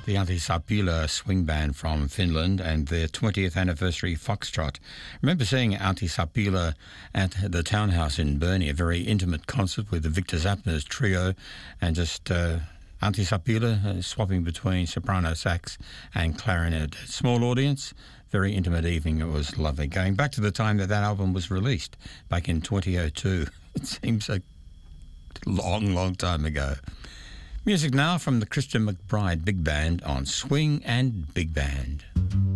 the Antti Sapila swing band from Finland and their 20th anniversary Foxtrot. I remember seeing Antti Sapila at the Townhouse in Burnie, a very intimate concert with the Victor Zapner's trio, and just Antti Sapila swapping between soprano sax and clarinet. Small audience, very intimate evening. It was lovely. Going back to the time that album was released, back in 2002. It seems a long time ago. Music now from the Christian McBride Big Band on Swing and Big Band.